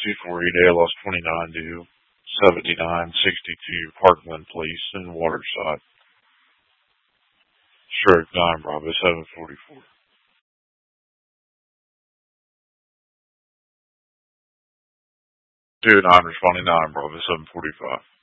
248A, lost 29 to 7962, Parkland Police in Waterside. Stroke 9 Bravo 744. 2-9 responding 9 Bravo 745.